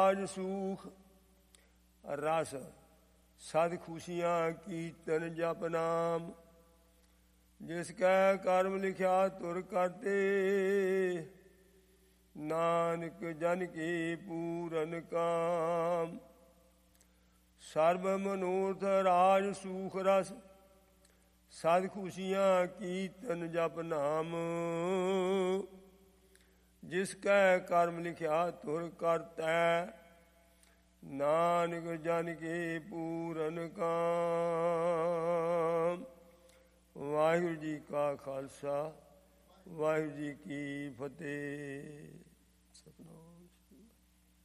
ਰਾਜ ਸੂਖ ਰਸ ਸਦ ਖੁਸ਼ੀਆਂ ਕੀਰਤਨ ਜਪ ਨਾਮ। ਜਿਸ ਕੈ ਕਰਮ ਲਿਖਿਆ ਤੁਰ ਕਰਤੇ ਨਾਨਕ ਜਨ ਕੀ ਪੂਰਨ ਕਾਮ। ਸਰਬ ਮਨੋਰਥ ਰਾਜ ਸੂਖ ਰਸ ਸਦ ਖੁਸ਼ੀਆਂ ਕੀਰਤਨ ਜਪ ਨਾਮ। ਜਿਸ ਕੈ ਕਰਮ ਲਿਖਿਆ ਤੁਰ ਕਰਤੈ ਨਾਨਕ ਜਨ ਕੇ ਪੂਰਨ ਕਾਮ। ਵਾਹਿਗੁਰੂ ਜੀ ਕਾ ਖਾਲਸਾ ਵਾਹਿਗੁਰੂ ਜੀ ਕੀ ਫਤਿਹ।